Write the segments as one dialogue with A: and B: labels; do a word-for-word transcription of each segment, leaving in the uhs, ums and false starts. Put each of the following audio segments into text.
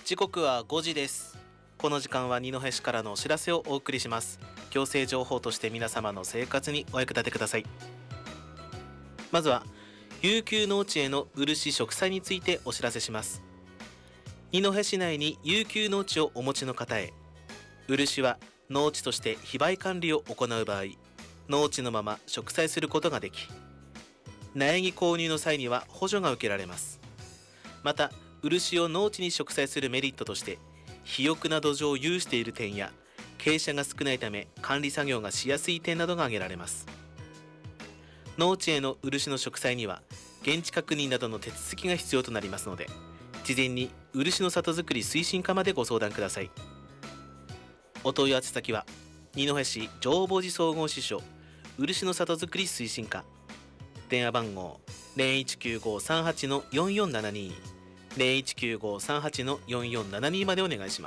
A: 時刻はごじです。この時間は二戸市からのお知らせをお送りします。行政情報として皆様の生活にお役立てください。まずは有給農地への漆植栽についてお知らせします。二戸市内に有給農地をお持ちの方へ、漆は農地として非売管理を行う場合、農地のまま植栽することができ、苗木購入の際には補助が受けられます。また漆を農地に植栽するメリットとして、肥沃な土壌を有している点や傾斜が少ないため管理作業がしやすい点などが挙げられます。農地への漆の植栽には現地確認などの手続きが必要となりますので、事前に漆の里づくり推進課までご相談ください。お問い合わせ先は二戸市浄法寺総合支所漆の里づくり推進課、電話番号 ゼロいちきゅうごさんはちのよんよんななに ゼロいちきゅうごさんはちのよんよんななに までお願いします。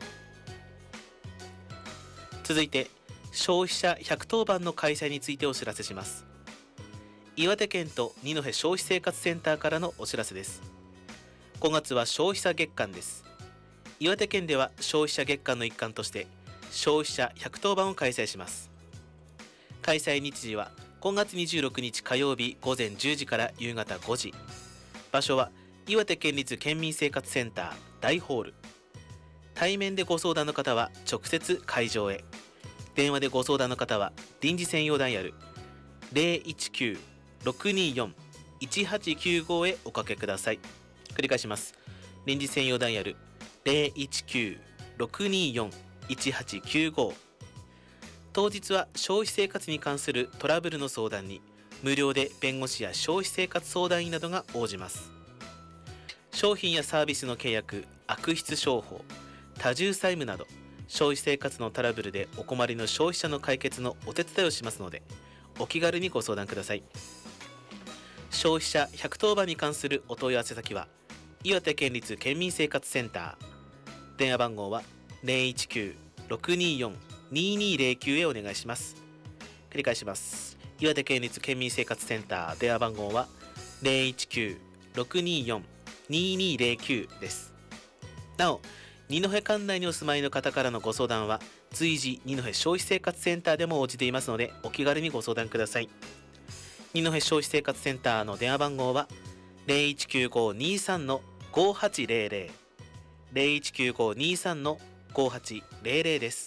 A: 続いて消費者ひゃくとおばんの開催についてお知らせします。岩手県と二戸消費生活センターからのお知らせです。ごがつは消費者月間です。岩手県では消費者月間の一環として消費者ひゃくとおばんを開催します。開催日時はごがつにじゅうろくにち火曜日午前じゅうじから夕方ごじ。場所は岩手県立県民生活センター大ホール。対面でご相談の方は直接会場へ、電話でご相談の方は臨時専用ダイヤル ゼロいちきゅうろくによんいちはちきゅうご へおかけください。繰り返します。臨時専用ダイヤル ゼロいちきゅうろくによんいちはちきゅうご。当日は消費生活に関するトラブルの相談に無料で弁護士や消費生活相談員などが応じます。商品やサービスの契約、悪質商法、多重債務など消費生活のトラブルでお困りの消費者の解決のお手伝いをしますので、お気軽にご相談ください。消費者ひゃくとおばんに関するお問い合わせ先は岩手県立県民生活センター、電話番号は ゼロいちきゅうろくによんににゼロきゅう へお願いします。繰り返します。岩手県立県民生活センター、電話番号は ゼロいちきゅうろくによんににゼロきゅう です。なお、二戸管内にお住まいの方からのご相談は随時二戸消費生活センターでも応じていますので、お気軽にご相談ください。二戸消費生活センターの電話番号は ゼロいちきゅうごにさんのごはちゼロゼロ ゼロいちきゅうごにさんのごはちゼロゼロです。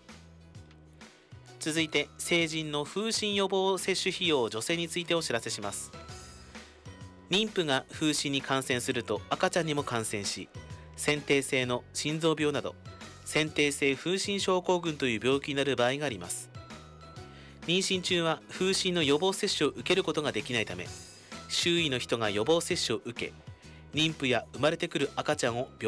A: 続いて成人の風疹予防接種費用助成についてお知らせします。妊婦が風疹に感染すると赤ちゃんにも感染し、先天性の心臓病など先天性風疹症候群という病気になる場合があります。妊娠中は風疹の予防接種を受けることができないため、周囲の人が予防接種を受け、妊婦や生まれてくる赤ちゃんを病